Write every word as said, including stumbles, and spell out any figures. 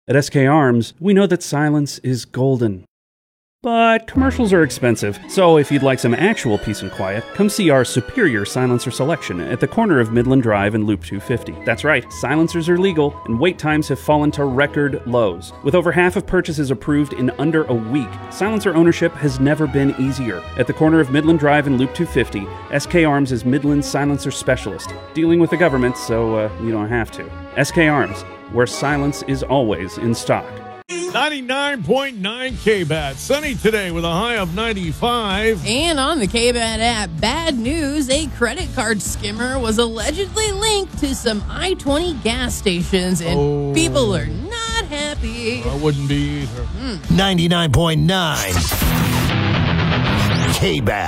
At S K Arms, we know that silence is golden. But commercials are expensive, so if you'd like some actual peace and quiet, come see our superior silencer selection at the corner of Midland Drive and Loop two fifty. That's right, silencers are legal, and wait times have fallen to record lows. With over half of purchases approved in under a week, silencer ownership has never been easier. At the corner of Midland Drive and Loop two fifty, S K Arms is Midland's silencer specialist, dealing with the government so uh, you don't have to. S K Arms, where silence is always in stock. ninety-nine point nine K B A T. Sunny today with a high of ninety-five. And on the K B A T app, bad news. A credit card skimmer was allegedly linked to some I twenty gas stations, and oh. people are not happy. I wouldn't be either. ninety-nine point nine K B A T.